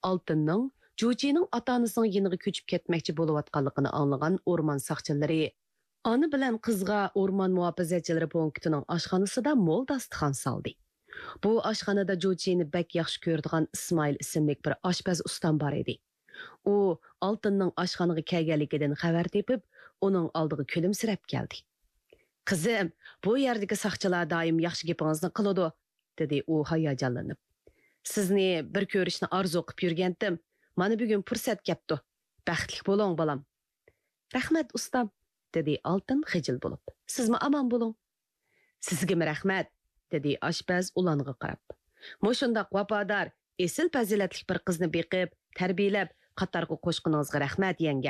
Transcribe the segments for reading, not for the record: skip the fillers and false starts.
Алтынның Jujining ota-onasining yeniga ko'chib ketmoqchi bo'layotganligini anglagan o'rmon soqchilari ona bilan qizga o'rmon muhofazachilari punktining oshxonasida mo'l dasturxon soldi. Bu oshxonada Jujini bak yaxshi ko'radigan Ismoil ismli bir oshpaz ustam bor edi. U Oltinning oshxonaga kelganligidan xabar tepib, uning oldiga kulimsirab keldi. "Qizim, bu yerdagi soqchilar doim yaxshi gapingizni qiladi", dedi u hayajonlanib. "Sizni bir ko'rishni orzu qilib yurgandim. Mana bugun fursat kepti. Baxtli bo'ling, bolam." "Rahmat ustam", dedi Oltin xijil bo'lib. "Sizmi omon bo'ling." "Sizga rahmat", dedi oshpaz ularga qarab. "Mushundaq vafodor, esil fazilatli bir qizni beqib, tarbiyalab, qatorga qo'shqiningizga rahmat, yanga."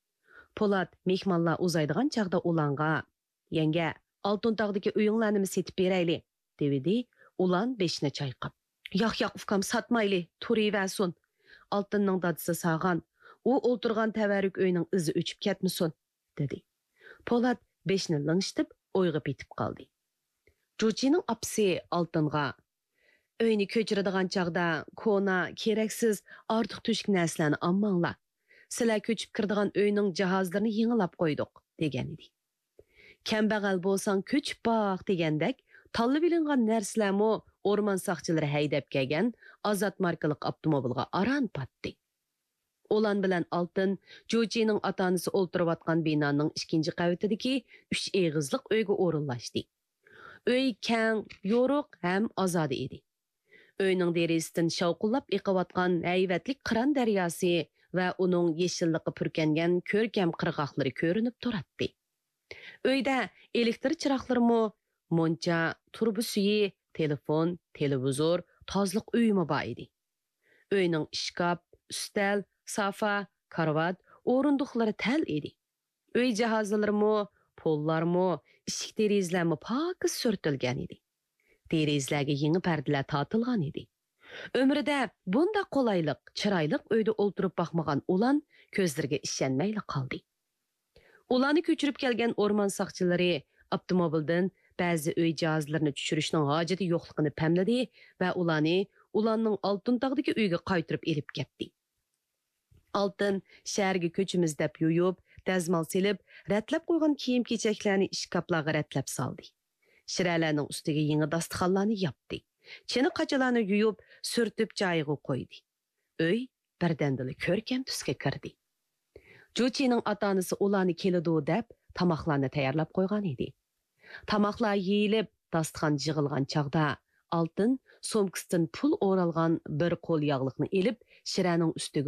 Po'lat mehmonlar uzaydigan chaqda ulanga, "Yanga, Oltintog'dagi uyinglarni setib berayli", dedi. Ulan beshini chayqab. "Yo'q, ukam satmayli, turaversin. Oltinning dadisi sog'an, u o'ltirgan tavarruk uyning izi o'chib ketmasin", dedi. Po'lat beshini lingshitib o'yga bitib qoldi. Jujining opsi Oltinga, "Uyni ko'chiradigan chaqda kona, keraksiz, ortiq to'shik narsalarni olmanglar. Sizlar ko'chib kiradigan uyning jihozlarini yangilab qo'ydik", degan edi. "Kambag'al bo'lsang ko'chib boq" degandek, tanlab ilingan narsalarmi o'rmon soqchilari haydab kelgan Azat markalik avtomobilga aran patdi. Ulan bilan Oltin Jujining ota-onasi o'ltirayotgan binoning 2-chi qavatidagi 3 egizliq uyga o'rinlashdi. Uy keng, yo'riq ham ozoda edi. Uyning derisidan shovqullab eqayotgan hayvatlik Qiron daryosi va uning yeshilliqi purkangan ko'rkam qirg'oqlari ko'rinib turardi. Uyda elektr chiroqlarimi, muncha, turba suyi, telefon, televizor, tozliq uyumi bor edi. Uyning ishkop, ustal, sofa, karvat, o'rindiqlari tal edi. Uy jihozlarimi, pollarmi, eshik derazlarmi pokiz surtilgan edi. Derazlarga yangi pardalar tortilgan edi. Ömrida bunda qolayliq, chiroyli uyda o'ltirib boqmagan ulan ko'zlariga ishonmayli qoldi. Ularni ko'chirib kelgan o'rmon soqchilari avtomobildan ba'zi uy jihozlarini tushirishning hojati yo'qligini pamladi va ularning Oltintog'dagi uyga qaytirib elib ketdi. Oltin shaharga ko'chimiz deb yuyib, dazmol silib, ratlab qo'ygan kiyim-kechaklarni ishkoplarga ratlab soldi. Shiralarning ustiga yangi dasturxonlarni yopdi. Chini qachalarni yuyib, surtib joyiga qo'ydi. Uy birdandila ko'rkam tusga kirdi. Jujining ota-onasi ularni keladi deb tomoqlarni tayyorlab qo'ygan edi. Tomoqlar yeyilib, dasturxon yig'ilgan chaqda Oltin so'mkasidan pul o'ralgan bir qo'l yog'liqni elib, shiraning ustiga